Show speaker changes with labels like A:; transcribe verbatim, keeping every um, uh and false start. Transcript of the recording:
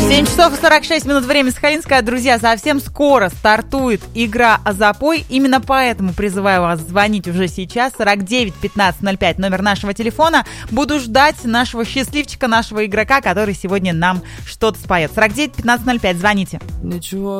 A: семь часов и сорок шесть минут, время Сахалинское. Друзья, совсем скоро стартует игра «Запой». Именно поэтому призываю вас звонить уже сейчас. сорок девять пятнадцать ноль пять, номер нашего телефона. Буду ждать нашего счастливчика, нашего игрока, который сегодня нам что-то споет. сорок девять пятнадцать ноль пять, звоните.
B: Ничего.